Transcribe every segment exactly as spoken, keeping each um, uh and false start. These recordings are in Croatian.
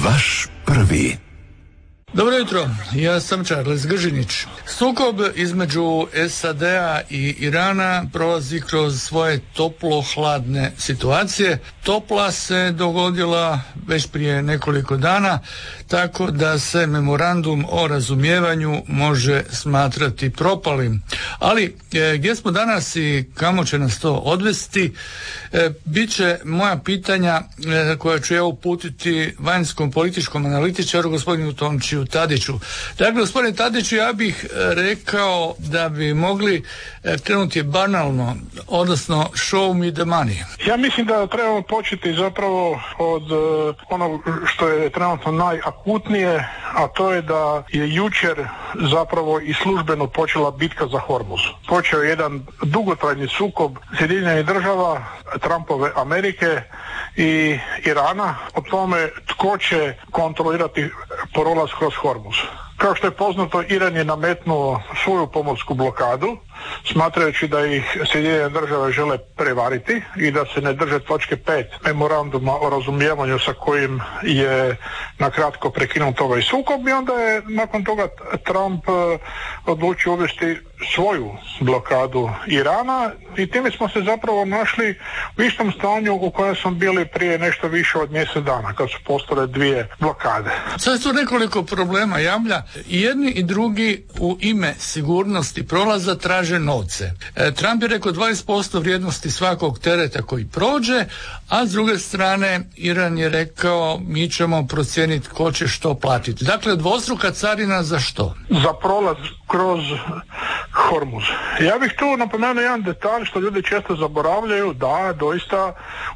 Vaš prvi. Dobro jutro, ja sam Charles Gržinić. Sukob između S A D-a i Irana prolazi kroz svoje toplo-hladne situacije. Topla se dogodila već prije nekoliko dana, tako da se memorandum o razumijevanju može smatrati propalim. Ali e, gdje smo danas i kamo će nas to odvesti, e, bit će moja pitanja e, koja ću ja uputiti vanjskom političkom analitičaru gospodinu Tončiju Tadiću. Dakle, gospodine Tadiću, ja bih rekao da bi mogli krenuti banalno, odnosno show me the money. Ja mislim da trebamo početi zapravo od uh, onog što je trenutno najakutnije, a to je da je jučer zapravo i službeno počela bitka za Hormuz. Počeo je jedan dugotrajni sukob Sjedinjenih država, Trumpove Amerike i Irana o tome tko će kontrolirati prolaz kroz Hormuz. Kao što je poznato, Iran je nametnuo svoju pomorsku blokadu, smatrajući da ih Sjedinjene države žele prevariti i da se ne drže točke pet memoranduma o razumijevanju sa kojim je nakratko prekinut ovaj sukob, i onda je nakon toga Trump odlučio uvesti svoju blokadu Irana i time smo se zapravo našli u istom stanju u kojem smo bili prije nešto više od mjesec dana, kad su postale dvije blokade. Sad su nekoliko problema javlja. I jedni i drugi u ime sigurnosti prolaza traže novce. E, Trump je rekao dvadeset posto vrijednosti svakog tereta koji prođe, a s druge strane Iran je rekao mi ćemo procijeniti ko će što platiti. Dakle, dvostruka carina za što? Za prolaz kroz Hormuz. Ja bih tu napomenuo jedan detalj što ljudi često zaboravljaju, da doista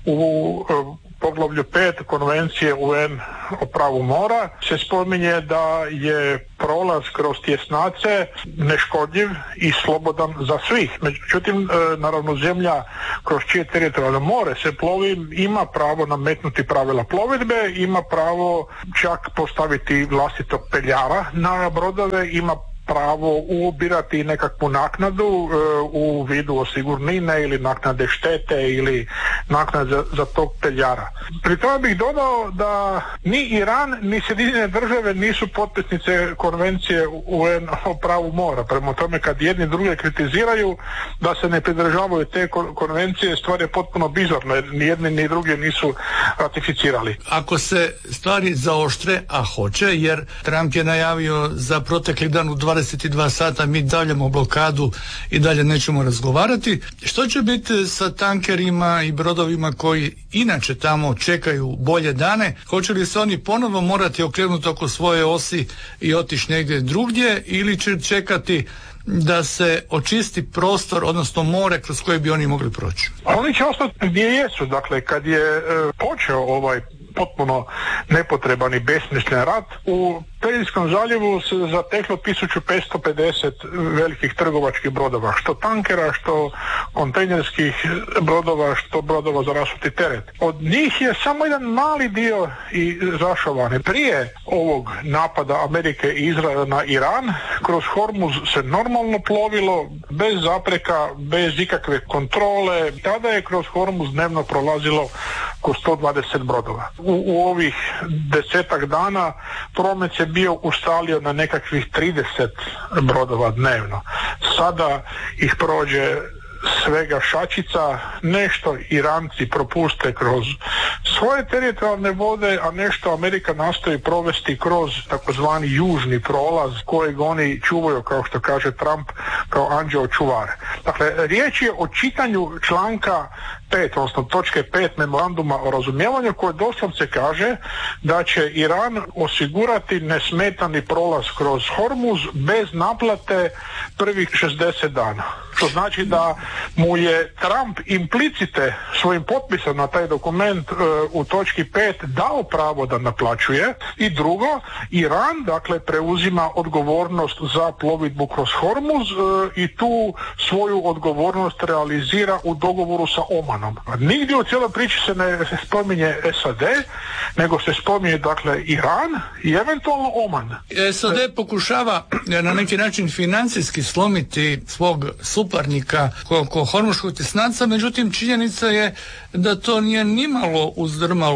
u poglavlju pet konvencije U N o pravu mora se spominje da je prolaz kroz tjesnace neškodljiv i slobodan za svih. Međutim, naravno zemlja kroz čije teritorijalno more se plovi ima pravo nametnuti pravila plovidbe, ima pravo čak postaviti vlastitog peljara na brodove, ima pravo ubirati nekakvu naknadu e, u vidu osigurnine ili naknade štete ili naknade za, za tog peljara. Pri tome bih dodao da ni Iran ni Sjedinjene države nisu potpisnice konvencije U N o pravu mora. Prema tome, kad jedni druge kritiziraju da se ne pridržavaju te konvencije, stvar je potpuno bizarna jer ni jedni ni drugi nisu ratificirali. Ako se stvari zaoštre, a hoće, jer Trump je najavio za protekli dan u dvadeset dva sata mi daljemo blokadu i dalje nećemo razgovarati. Što će biti sa tankerima i brodovima koji inače tamo čekaju bolje dane? Hoće li se oni ponovo morati okrenuti oko svoje osi i otići negdje drugdje ili će čekati da se očisti prostor, odnosno more kroz koje bi oni mogli proći? Oni će ostati gdje jesu. Dakle, kad je e, počeo ovaj potpuno nepotreban i besmislen rat, u Perzijskom zaljevu se zateklo tisuću petsto pedeset velikih trgovačkih brodova, što tankera, što kontejnerskih brodova, što brodova za rasuti teret. Od njih je samo jedan mali dio i zašovan. Prije ovog napada Amerike i Izraela na Iran, kroz Hormuz se normalno plovilo, bez zapreka, bez ikakve kontrole. Tada je kroz Hormuz dnevno prolazilo oko sto dvadeset brodova. U, u ovih desetak dana promet se bio ustalio na nekakvih trideset brodova dnevno. Sada ih prođe svega šačica, nešto Iranci propuste kroz svoje teritorijalne vode, a nešto Amerika nastoji provesti kroz takozvani južni prolaz kojeg oni čuvaju, kao što kaže Trump, kao anđeo čuvar. Dakle, riječ je o čitanju članka pet, odnosno točke pet memoranduma o razumijevanju, koje doslovce kaže da će Iran osigurati nesmetani prolaz kroz Hormuz bez naplate prvih šezdeset dana. Što znači da mu je Trump implicite svojim potpisom na taj dokument e, u točki pet dao pravo da naplaćuje. I drugo, Iran dakle preuzima odgovornost za plovidbu kroz Hormuz e, i tu svoju odgovornost realizira u dogovoru sa Omanom. Nigdje u cijeloj priči se ne spominje S A D, nego se spominje dakle Iran i eventualno Oman. S A D pokušava na neki način financijski slomiti svog suparnika oko Hormuškog tjesnaca, međutim činjenica je da to nije nimalo uzdrmalo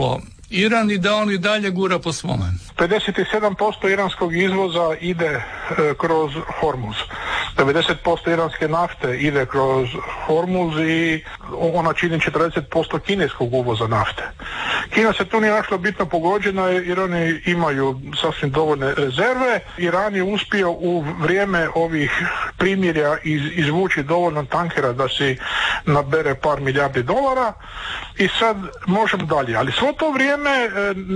Iran i da on i dalje gura po svome? pedeset sedam posto iranskog izvoza ide e, kroz Hormuz. devedeset posto iranske nafte ide kroz Hormuz i ona čini četrdeset posto kineskog uvoza nafte. Kina se tu nije našla bitno pogođena jer oni imaju sasvim dovoljne rezerve. Iran je uspio u vrijeme ovih primirja iz, izvući dovoljno tankera da si nabere par milijardi dolara i sad možemo dalje. Ali svo to vrijeme e,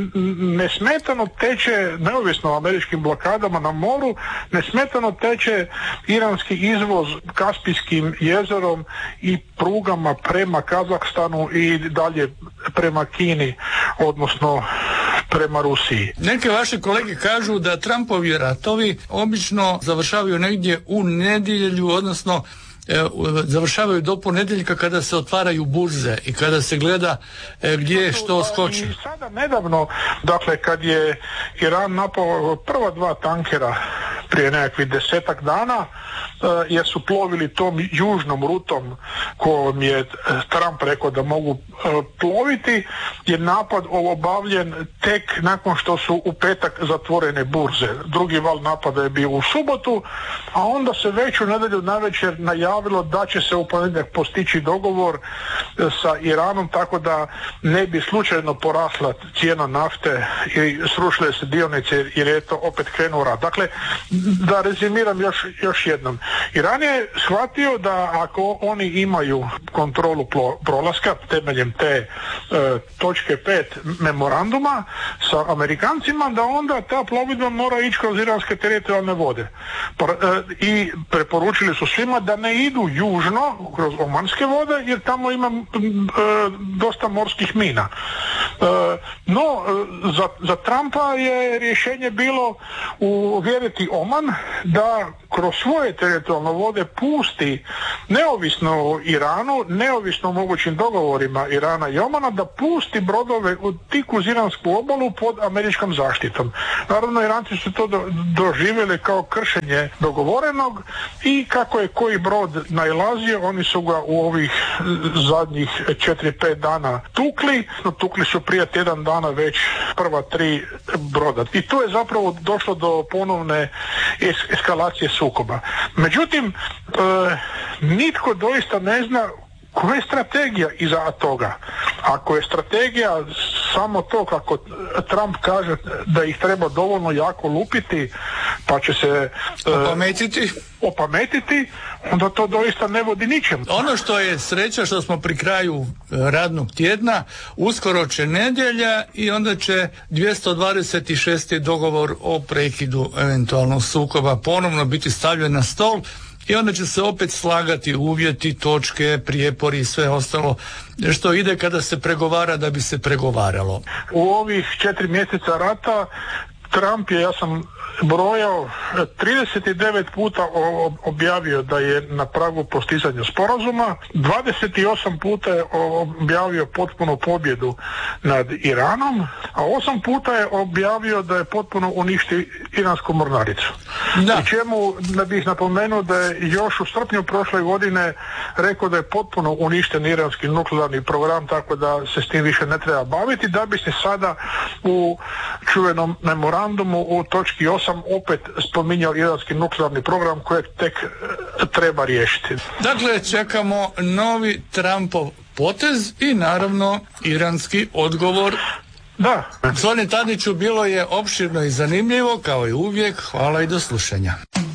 nesmetano teče, neovisno o američkim blokadama na moru, nesmetano teče iranski izvoz Kaspijskim jezerom i prugama prema Kazahstanu i dalje prema Kini, odnosno prema Rusiji. Neke vaše kolege kažu da Trumpovi ratovi obično završavaju negdje u nedjelju, odnosno e, završavaju do ponedjeljka kada se otvaraju burze i kada se gleda e, gdje što skoči. I sada nedavno, dakle kad je Iran napao prva dva tankera prije nekakvih desetak dana, jer su plovili tom južnom rutom kojom je Trump rekao da mogu ploviti, je napad obavljen tek nakon što su u petak zatvorene burze. Drugi val napada je bio u subotu, a onda se već u nedjelju navečer najavilo da će se u ponedjeljak postići dogovor sa Iranom, tako da ne bi slučajno porasla cijena nafte i srušile se dionice jer je to opet krenuo rat. Dakle, da rezimiram još, još jednom. Iran je shvatio da ako oni imaju kontrolu prolaska temeljem te e, točke pet memoranduma sa Amerikancima, da onda ta plovidba mora ići kroz iranske teritorijalne vode. Pra, e, I preporučili su svima da ne idu južno kroz omanske vode jer tamo ima e, dosta morskih mina. E, no, za, za Trumpa je rješenje bilo uvjeriti Oman da kroz svoje teritorijalne vode pusti, neovisno o Iranu, neovisno o mogućim dogovorima Irana i Omana, da pusti brodove u tik uz iransku obalu pod američkom zaštitom. Naravno, Iranci su to do, doživjeli kao kršenje dogovorenog i kako je koji brod nailazio, oni su ga u ovih zadnjih četiri pet dana tukli, no tukli su prije tjedan dana već prva tri broda. I tu je zapravo došlo do ponovne es- eskalacije sukoba. Međutim, e, nitko doista ne zna koja je strategija iza toga. Ako je strategija samo to kako Trump kaže da ih treba dovoljno jako lupiti pa će se opametiti, uh, opametiti, onda to doista ne vodi ničemu. Ono što je sreća što smo pri kraju radnog tjedna, uskoro će nedjelja i onda će dvjesto dvadeset šesti dogovor o prekidu eventualnog sukoba ponovno biti stavljen na stol. I onda će se opet slagati uvjeti, točke, prijepori i sve ostalo što ide kada se pregovara da bi se pregovaralo. U ovih četiri mjeseca rata Trump je, ja sam brojao, trideset devet puta objavio da je na pragu postizanja sporazuma, dvadeset osam puta je objavio potpunu pobjedu nad Iranom, a osam puta je objavio da je potpuno uništio iransku mornaricu. Da. I čemu ne bih napomenuo da je još u srpnju prošle godine rekao da je potpuno uništen iranski nuklearni program, tako da se s tim više ne treba baviti, da bi se sada u čuvenom memorandumu u točki osam opet spominjao iranski nuklearni program kojeg tek treba riješiti. Dakle, čekamo novi Trumpov potez i naravno iranski odgovor. Da. Gospodine Tadiću, bilo je opširno i zanimljivo, kao i uvijek. Hvala i do slušanja.